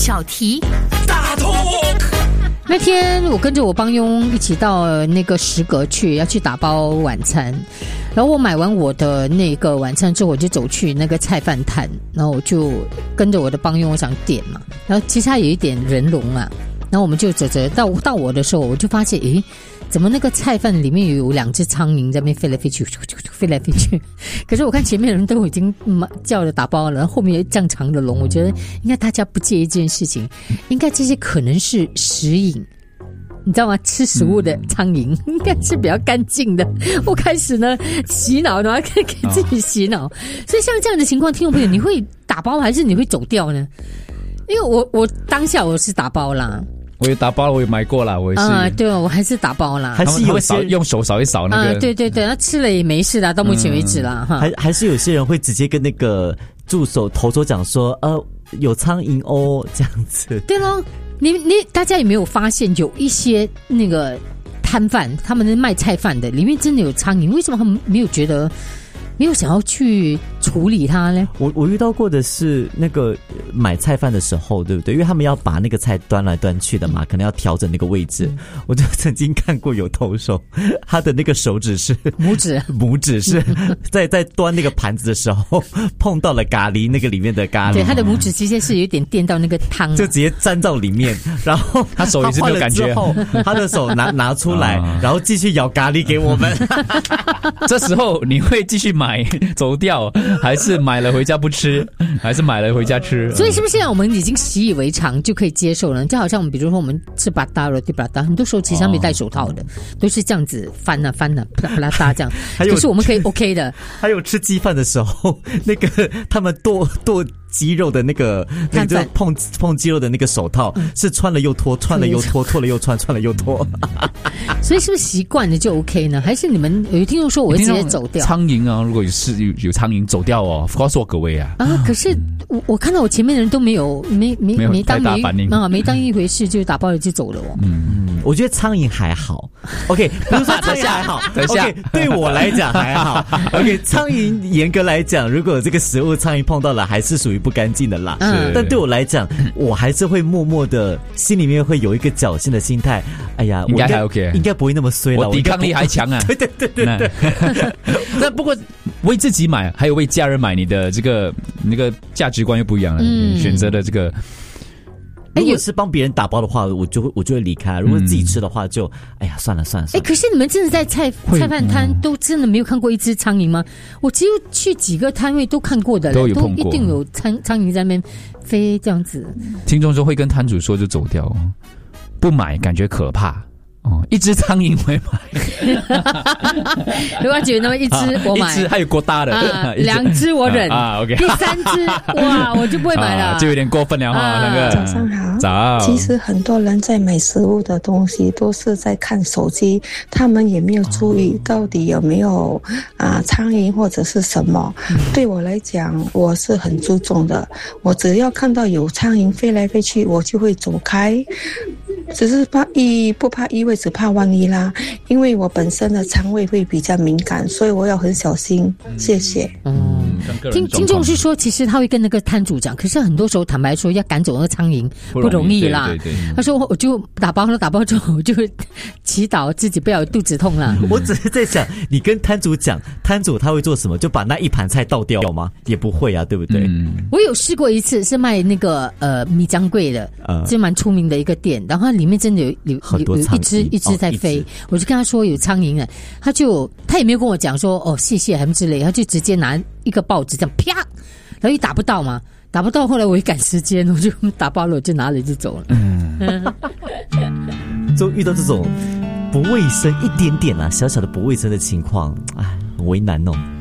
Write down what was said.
小题大通。 那天我跟着我帮佣一起到那个食阁去，要去打包晚餐。然后我买完我的那个晚餐之后，我就走去那个菜饭摊，然后我就跟着我的帮佣，我想点嘛。然后其实它有一点人龙啊，然后我们就走到我的时候，我就发现，诶，怎么那个菜饭里面有2只苍蝇在那边飞来飞去，飞来飞去？可是我看前面的人都已经叫了打包了，然后后面有这样长的龙，我觉得应该大家不介意这件事情，应该这些可能是食瘾。你知道吗？吃食物的苍蝇应该是比较干净的。我开始呢洗脑，然后给自己洗脑。所以像这样的情况，听众朋友，你会打包还是你会走掉呢？因为我当下我是打包啦。 我也打包了，我也买过啦，我也是。 对，我还是打包啦。 还是有些用手扫一扫那个。 对，他吃了也没事啦，到目前为止啦。 还是有些人会直接跟那个助手投手讲说，有苍蝇哦，这样子。 对咯。大家有没有发现有一些那个摊贩，他们卖菜饭的里面真的有苍蝇？为什么他们没有想要去处理它呢？ 我遇到过的是那个买菜饭的时候，对不对？因为他们要把那个菜端来端去的嘛，可能要调整那个位置。我就曾经看过有投手，他的那个手指是拇指是在端那个盘子的时候碰到了咖喱，那个里面的咖喱。对， 他的拇指直接是有点垫到那个汤， 就直接沾到里面，然后他手也是没有感觉。 他的手拿出来，然后继续舀咖喱给我们。 这时候你会继续买走掉，还是买了回家不吃，还是买了回家吃？ 所以是不是现在我们已经习以为常，就可以接受了？就好像我们比如说我们吃巴达罗蒂巴达，很多时候其实他没戴手套的，都是这样子翻啊啪啦哒这样。可是我们可以 OK 的。 还有吃鸡饭的时候，那个他们剁鸡肉的那个就碰鸡肉的那个手套，是穿了又脱，穿了又脱，脱了又穿，穿了又脱。 所以是不是习惯了就 OK 呢？还是你们有听众说我会直接走掉？ 苍蝇啊，如果有苍蝇走掉哦，告诉我各位啊。 可是我看到我前面的人都没当一回事，就打包了就走了哦。 我觉得苍蝇还好。OK， 不是说苍蝇还好。OK， 对我来讲还好。OK， 苍蝇严格来讲，如果这个食物苍蝇碰到了，还是属于不干净的啦。但对我来讲，我还是会默默的，心里面会有一个侥幸的心态。哎呀， 应该还 OK， 应该不会那么衰了， 我抵抗力还强啊。 对。 那不过为自己买，还有为家人买，你的这个那个价值观又不一样了。选择的这个。 如果是帮别人打包的话，我就会离开。如果自己吃的话就，哎呀，算了。 可是你们真的在菜饭摊都真的没有看过一只苍蝇吗？我只有去几个摊位都看过的， 都有碰过， 一定有苍蝇在那边飞这样子。 听众说会跟摊主说就走掉，不买感觉可怕。一只苍蝇会买。 如果觉得那么一只我买， 一只还有过大的 ，2只我忍 OK， 第3只哇我就不会买了， 就有点过分了哈。那个早上好， 早。 其实很多人在买食物的东西都是在看手机，他们也没有注意到底有没有苍蝇或者是什么。对我来讲，我是很注重的，我只要看到有苍蝇飞来飞去，我就会走开。只是不怕一位，只怕万一啦。因为我本身的肠胃会比较敏感，所以我要很小心。谢谢。 听众是说，其实他会跟那个摊主讲，可是很多时候坦白说，要赶走那个苍蝇不容易啦。 对。 他说我就打包之后，我就祈祷自己不要有肚子痛啦。 我只是在想，你跟摊主讲，摊主他会做什么？就把那一盘菜倒掉吗？也不会啊，对不对？ 我有试过一次，是卖那个米浆柜的，就蛮出名的一个店，然后里面真的有一只在飞，我就跟他说有苍蝇了，他也没有跟我讲说谢谢还是之类，他就直接拿一个报纸这样啪，然后也打不到嘛，后来我也赶时间，我就打包了，我就拿了就走了。 就遇到这种不卫生一点点小小的不卫生的情况，很为难哦。